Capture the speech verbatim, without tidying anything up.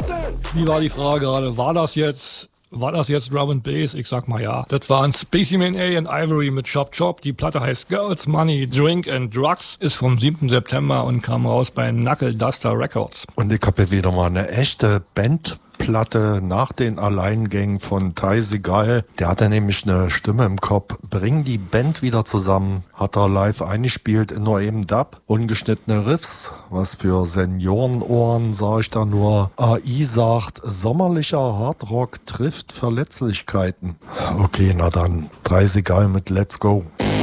Wie war die Frage gerade? War das jetzt... War das jetzt Drum and Bass? Ich sag mal ja. Das waren Specimen A and Ivory mit Chop Chop. Die Platte heißt Girls, Money, Drink and Drugs. Ist vom siebten September und kam raus bei Knuckle Duster Records. Und ich habe hier wieder mal eine echte Bandplatte nach den Alleingängen von Ty Segall. Der hatte nämlich eine Stimme im Kopf. Bring die Band wieder zusammen. Hat er live eingespielt in nur eben Dub. Ungeschnittene Riffs. Was für Seniorenohren, sag ich da nur. A I sagt, sommerlicher Hardrock trifft Verletzlichkeiten. Okay, na dann. Ty Segall mit Let's Go.